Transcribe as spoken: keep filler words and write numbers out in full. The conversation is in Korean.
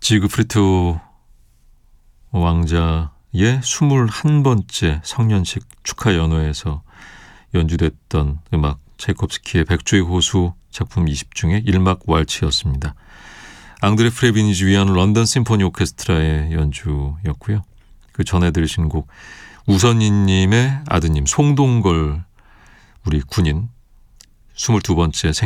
지그프리트 왕자의 스물한 번째 성년식 축하 연회에서 연주됐던 음악 차이콥스키의 백조의 호수 작품 이십 중에 일 막 왈츠였습니다. 앙드레 프레비니지 위한 런던 심포니 오케스트라의 연주였고요. 그 전에 들으신 곡 우선희님의 아드님 송동걸 우리 군인 스물두 번째